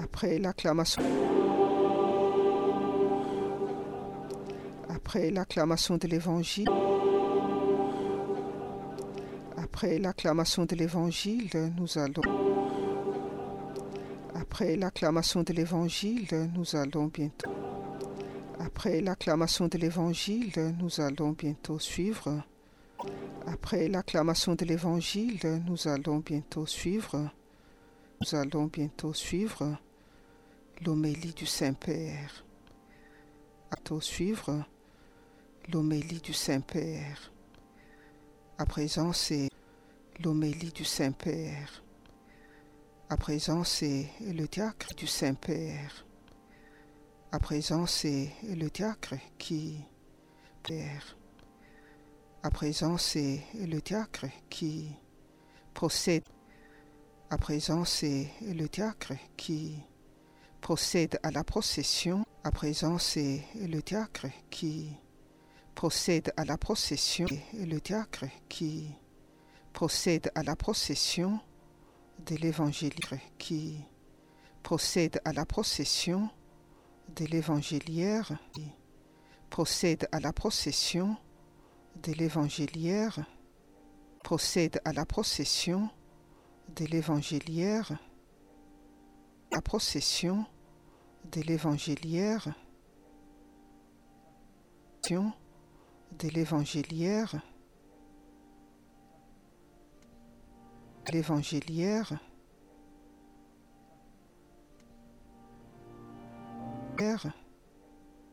Après l'acclamation de l'Évangile, après l'acclamation de l'Évangile, nous allons bientôt. Après l'acclamation de l'Évangile, nous allons bientôt suivre. Après l'acclamation de l'Évangile, nous allons bientôt suivre. Nous allons bientôt suivre l'homélie du Saint-Père. Bientôt suivre l'homélie du Saint-Père. À présent, c'est l'homélie du Saint-Père. À présent, c'est le diacre du Saint-Père. À présent, c'est le diacre qui père. À présent, c'est le diacre qui procède. À présent, c'est le diacre qui procède à la procession. À présent, c'est le diacre qui procède à la procession. Et le diacre qui procède à la procession de l'évangéliaire, qui procède à la procession de l'évangéliaire, qui procède à la procession de l'évangéliaire, procède à la procession de l'évangéliaire, la procession de l'évangéliaire, de l'évangéliaire, l'évangéliaire,